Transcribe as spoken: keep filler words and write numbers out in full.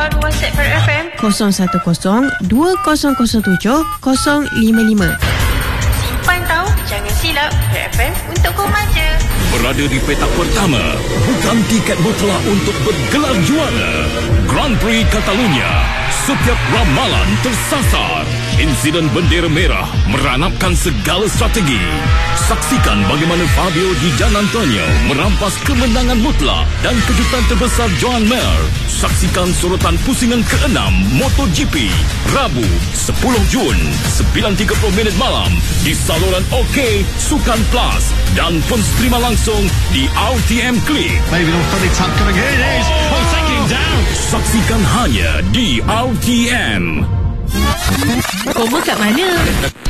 baru WhatsApp Farah F M kosong satu kosong dua kosong kosong tujuh kosong lima lima. Simpan tahu, jangan silap. Farah F M untuk komaja. Berada di petak pertama, bukan tiket mutlak untuk bergelar juara. Grand Prix Catalunya, setiap ramalan tersasar. Insiden bendera merah meranapkan segala strategi. Saksikan bagaimana Fabio Di Giannantonio merampas kemenangan mutlak dan kejutan terbesar Joan Mir. Saksikan sorotan pusingan keenam MotoGP Rabu sepuluh Jun sembilan tiga puluh minit malam di saluran OK Sukan Plus dan penstrima langsung di R T M Click. Maybe not funny tuck coming here. It is. Oh, taking down. Saksikan hanya di R T M. Koma kat mana?